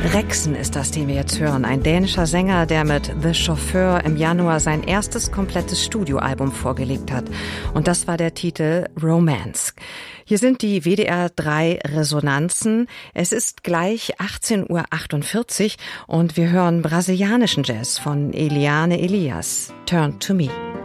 Rexen ist das, den wir jetzt hören. Ein dänischer Sänger, der mit The Chauffeur im Januar sein erstes komplettes Studioalbum vorgelegt hat. Und das war der Titel Romance. Hier sind die WDR 3 Resonanzen. Es ist gleich 18:48 Uhr und wir hören brasilianischen Jazz von Eliane Elias. Turn to Me.